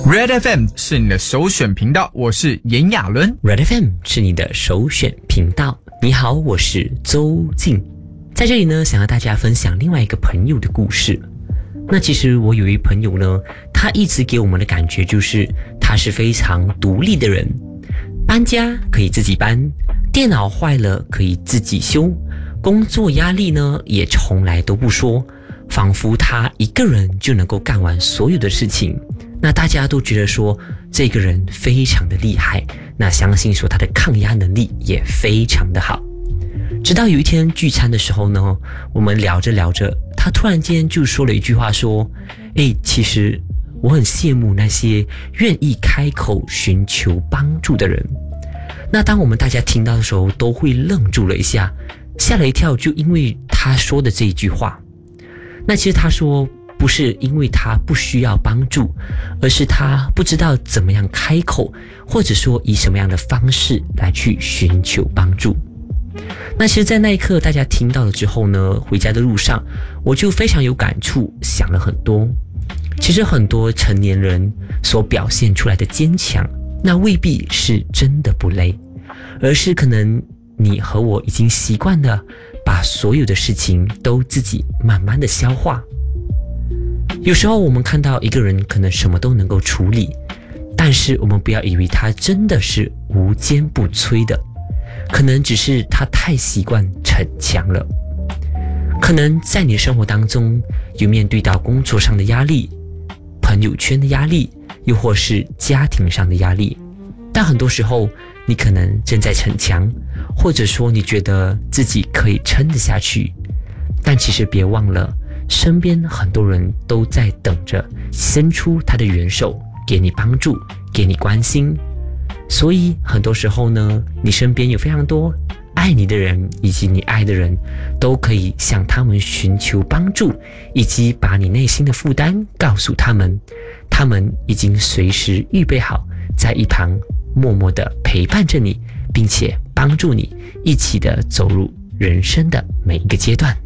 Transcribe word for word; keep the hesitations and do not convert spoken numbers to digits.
Red F M 是你的首选频道，我是炎亚纶。 Red F M 是你的首选频道。你好，我是周静。在这里呢，想和大家分享另外一个朋友的故事。那其实我有一朋友呢，他一直给我们的感觉就是他是非常独立的人，搬家可以自己搬，电脑坏了可以自己修，工作压力呢也从来都不说，仿佛他一个人就能够干完所有的事情。那大家都觉得说这个人非常的厉害，那相信说他的抗压能力也非常的好。直到有一天聚餐的时候呢，我们聊着聊着，他突然间就说了一句话说，诶，其实我很羡慕那些愿意开口寻求帮助的人。那当我们大家听到的时候都会愣住了一下，吓了一跳，就因为他说的这一句话。那其实他说不是因为他不需要帮助，而是他不知道怎么样开口，或者说以什么样的方式来去寻求帮助。那其实在那一刻大家听到了之后呢，回家的路上我就非常有感触，想了很多。其实很多成年人所表现出来的坚强，那未必是真的不累，而是可能你和我已经习惯了把所有的事情都自己慢慢的消化。有时候我们看到一个人可能什么都能够处理，但是我们不要以为他真的是无坚不摧的，可能只是他太习惯逞强了。可能在你的生活当中有面对到工作上的压力、朋友圈的压力，又或是家庭上的压力，但很多时候你可能正在逞强，或者说你觉得自己可以撑得下去，但其实别忘了身边很多人都在等着伸出他的援手，给你帮助，给你关心。所以很多时候呢，你身边有非常多爱你的人，以及你爱的人，都可以向他们寻求帮助，以及把你内心的负担告诉他们，他们已经随时预备好，在一旁默默地陪伴着你，并且帮助你一起的走入人生的每一个阶段。